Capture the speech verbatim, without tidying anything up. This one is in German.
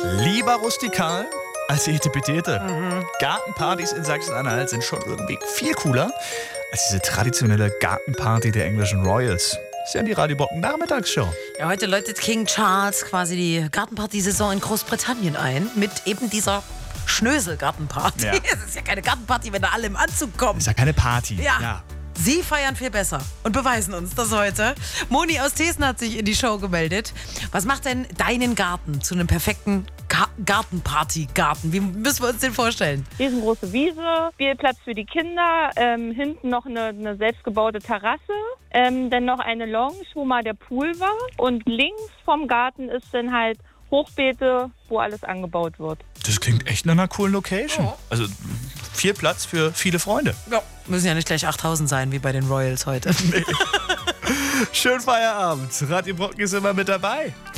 Lieber rustikal als Etepetete. Mhm. Gartenpartys in Sachsen-Anhalt sind schon irgendwie viel cooler als diese traditionelle Gartenparty der englischen Royals. Das ist ja die Radio Bocken Nachmittagsshow. Ja, heute läutet King Charles quasi die Gartenparty-Saison in Großbritannien ein mit eben dieser Schnösel-Gartenparty. Ja. Es ist ja keine Gartenparty, wenn da alle im Anzug kommen. Das ist ja keine Party. Ja. ja. Sie feiern viel besser und beweisen uns das heute. Moni aus Thesen hat sich in die Show gemeldet. Was macht denn deinen Garten zu einem perfekten Ka- Gartenparty-Garten? Wie müssen wir uns den vorstellen? Riesengroße Wiese, Spielplatz für die Kinder, ähm, hinten noch eine, eine selbstgebaute Terrasse, ähm, dann noch eine Lounge, wo mal der Pool war. Und links vom Garten ist dann halt Hochbeete, wo alles angebaut wird. Das klingt echt nach einer coolen Location. Oh. Also viel Platz für viele Freunde. Ja, müssen ja nicht gleich achttausend sein, wie bei den Royals heute. Schönen Feierabend. Radio Brocken ist immer mit dabei.